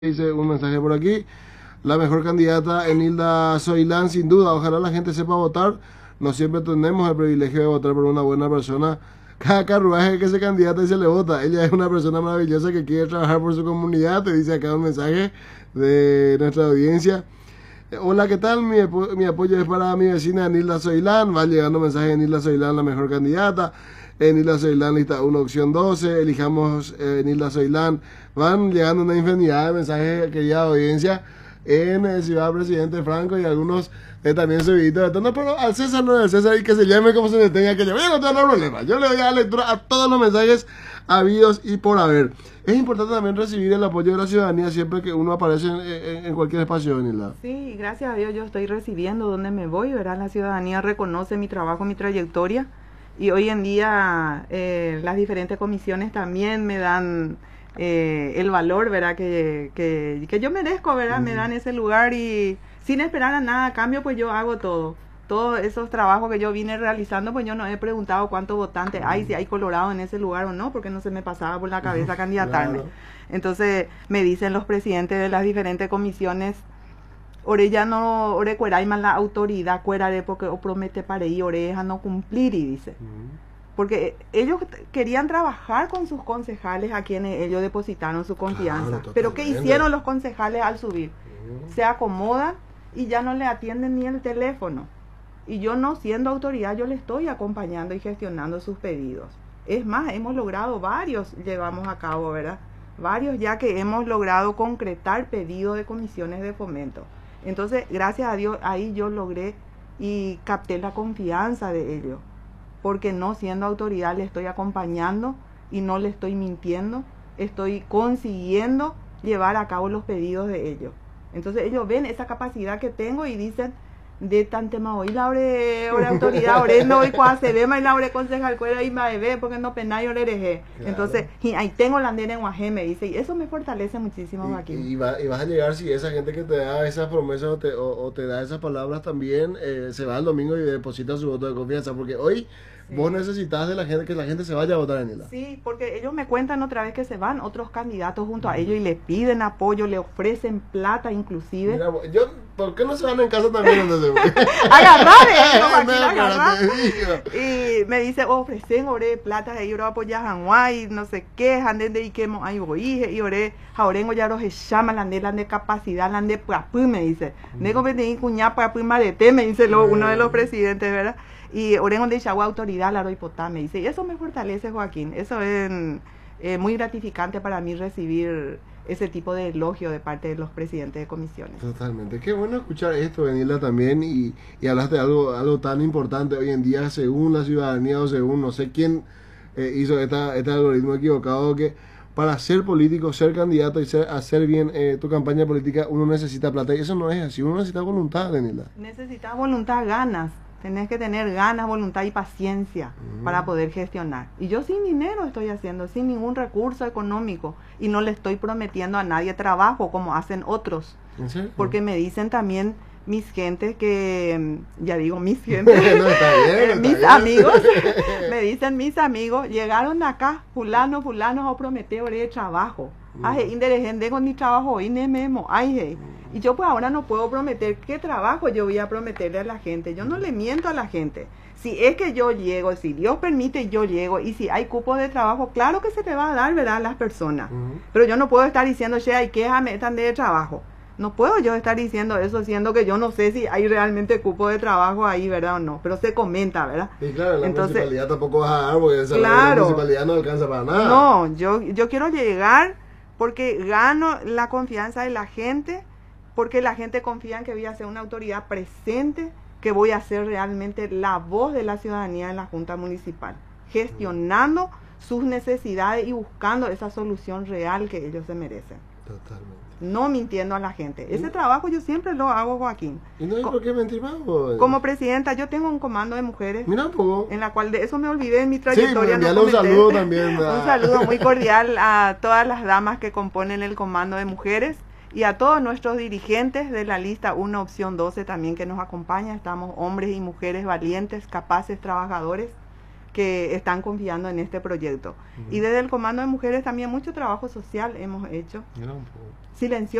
Dice un mensaje por aquí. La mejor candidata Enilda Zoilán, sin duda. Ojalá la gente sepa votar. No siempre tenemos el privilegio de votar por una buena persona. Cada carruaje que se candidata y se le vota. Ella es una persona maravillosa que quiere trabajar por su comunidad. Te dice acá un mensaje de nuestra audiencia. Hola, ¿qué tal? Mi apoyo es para mi vecina Enilda Zoilán. Va llegando mensaje de Enilda Zoilán, la mejor candidata. Enilda Zoilán, lista 1, opción 12. Elijamos Enilda Zoilán. Van llegando una infinidad de mensajes, querida audiencia, en Ciudad Presidente Franco y algunos también subiditos de tono. Pero al César no es al César y que se llame como se le tenga que llamar. Yo no tengo problema. Yo le doy a la lectura a todos los mensajes habidos y por haber. Es importante también recibir el apoyo de la ciudadanía siempre que uno aparece en cualquier espacio, Enilda. Sí, gracias a Dios yo estoy recibiendo donde me voy, ¿verdad? La ciudadanía reconoce mi trabajo, mi trayectoria, y hoy en día las diferentes comisiones también me dan el valor, ¿verdad? Que yo merezco, ¿verdad? Me dan ese lugar y sin esperar a nada a cambio, pues yo hago todo. Todos esos trabajos que yo vine realizando, pues yo no he preguntado cuántos votantes hay, si hay colorado en ese lugar o no, porque no se me pasaba por la cabeza candidatarme. Claro. Entonces me dicen los presidentes de las diferentes comisiones, ore ya no, ore cueray más la autoridad, cuerare porque o promete para ir, oreja no cumplir, y dice. Porque ellos querían trabajar con sus concejales a quienes ellos depositaron su confianza. Claro, pero ¿qué hicieron los concejales al subir? Se acomodan y ya no le atienden ni el teléfono. Y yo, no siendo autoridad, yo le estoy acompañando y gestionando sus pedidos. Es más, hemos logrado varios, llevamos a cabo, ¿verdad? Varios ya que hemos logrado concretar pedidos de comisiones de fomento. Entonces, gracias a Dios, ahí yo logré y capté la confianza de ellos. Porque no siendo autoridad le estoy acompañando y no le estoy mintiendo. Estoy consiguiendo llevar a cabo los pedidos de ellos. Entonces ellos ven esa capacidad que tengo y dicen, de tan tema hoy la ore autoridad, ore no hoy cuando se ve más la ore concejal cuera y me ve porque no penayo le dejé. Claro. Entonces, y ahí tengo la andena en Guajé, me dice, y eso me fortalece muchísimo aquí. Y vas a llegar si esa gente que te da esas promesas o te da esas palabras también se va el domingo y deposita su voto de confianza, porque hoy vos necesitas de la gente que la gente se vaya a votar, Enilda. Sí, porque ellos me cuentan otra vez que se van otros candidatos junto a ellos y le piden apoyo, le ofrecen plata inclusive. Mira, ¿por qué no se van en casa también? Entonces? Agarrar. Y me dice, ofrecen ore plata de ellos apoyar a Hanwai, no sé qué, anden de Ikemo, ay, y ore, jaurengo ya los llama, la de capacidad, la de prapu, me dice. Nego me tiene cuñá prapu marete, me dice uno de los presidentes, ¿verdad? Y orengo de Chagua autoridad, la Roipotá, me dice, y eso me fortalece, Joaquín, eso es muy gratificante para mí recibir ese tipo de elogio de parte de los presidentes de comisiones. Totalmente, qué bueno escuchar esto, Enilda, también, y hablaste de algo tan importante hoy en día, según la ciudadanía o según no sé quién hizo este algoritmo equivocado, que para ser político, ser candidato y hacer bien tu campaña política, uno necesita plata, y eso no es así, uno necesita voluntad, Enilda. Necesita voluntad, ganas. Tenés que tener ganas, voluntad y paciencia para poder gestionar. Y yo sin dinero estoy haciendo, sin ningún recurso económico. Y no le estoy prometiendo a nadie trabajo como hacen otros. ¿En serio? Porque me dicen también mis gentes que, ya digo mis gentes, no, está bien, mis amigos, me dicen mis amigos, llegaron acá, fulano, o prometió de trabajo. Ay, gente con mi trabajo, y ne memo, ay, y yo pues ahora no puedo prometer qué trabajo yo voy a prometerle a la gente. Yo no le miento a la gente. Si es que yo llego, si Dios permite yo llego, y si hay cupos de trabajo, claro que se te va a dar, ¿verdad?, a las personas. Pero yo no puedo estar diciendo, che, hay que metan de trabajo. No puedo yo estar diciendo eso, siendo que yo no sé si hay realmente cupo de trabajo ahí, ¿verdad o no? Pero se comenta, ¿verdad? Y claro, la municipalidad tampoco vas a dar, porque la municipalidad no alcanza para nada. No, yo quiero llegar porque gano la confianza de la gente, porque la gente confía en que voy a ser una autoridad presente, que voy a ser realmente la voz de la ciudadanía en la Junta Municipal, gestionando sus necesidades y buscando esa solución real que ellos se merecen. Totalmente. No mintiendo a la gente. Ese trabajo yo siempre lo hago, Joaquín. ¿Y no hay por qué mentir más, vos? Como presidenta, yo tengo un comando de mujeres. Mira un poco. En la cual de eso me olvidé en mi trayectoria. Sí, un saludo también. Un saludo muy cordial a todas las damas que componen el comando de mujeres y a todos nuestros dirigentes de la lista 1, opción 12 también que nos acompaña. Estamos hombres y mujeres valientes, capaces, trabajadores, que están confiando en este proyecto. Y desde el Comando de Mujeres también mucho trabajo social hemos hecho. Silencio